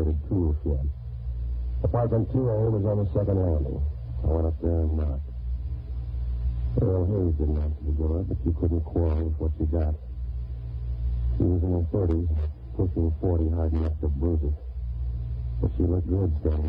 isolated tool shed. Apartment 2A was on the second landing. I went up there and knocked. Earl Hayes didn't answer the door, but she couldn't quarrel with what she got. She was in her 30s, pushing 40, hard enough to bruise it. But she looked good standing